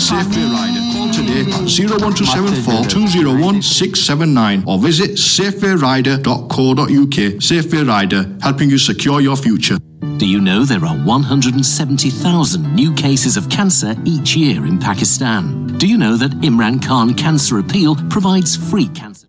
Safeway Rider. Call today at 01274 201 679 or visit safewayrider.co.uk. Safeway Rider, helping you secure your future. Do you know there are 170,000 new cases of cancer each year in Pakistan? Do you know that Imran Khan Cancer Appeal provides free cancer...